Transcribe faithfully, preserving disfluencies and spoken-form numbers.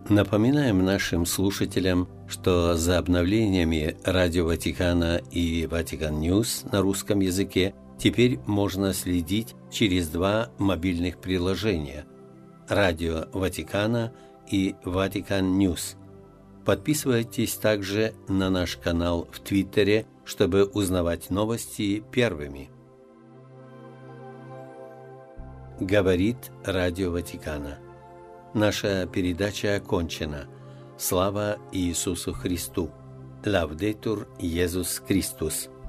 Напоминаем нашим слушателям, что за обновлениями Радио Ватикана и Ватикан Ньюс на русском языке теперь можно следить через два мобильных приложения – Радио Ватикана и Ватикан Ньюс. Подписывайтесь также на наш канал в Твиттере, чтобы узнавать новости первыми. Говорит Радио Ватикана. Наша передача окончена. Слава Иисусу Христу! Лаудетур Иисус Христос!